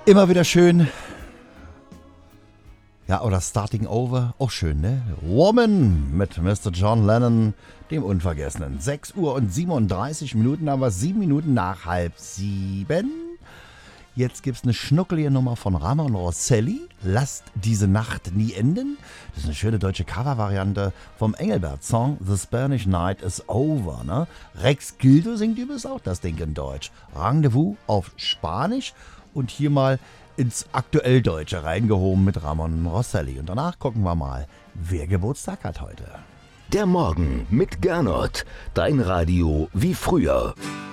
Immer wieder schön. Ja, oder Starting Over, auch schön, ne? Woman mit Mr. John Lennon, dem Unvergessenen. 6 Uhr und 37 Minuten, aber 7 Minuten nach 6:30. Jetzt gibt's eine schnuckelige Nummer von Ramon Rosselli. Lasst diese Nacht nie enden. Das ist eine schöne deutsche Covervariante vom Engelbert-Song The Spanish Night is Over. Ne? Rex Gildo singt übrigens auch das Ding in Deutsch. Rendezvous auf Spanisch und hier mal ins aktuell Deutsche reingehoben mit Ramon Rosselli. Und danach gucken wir mal, wer Geburtstag hat heute. Der Morgen mit Gernot. Dein Radio wie früher.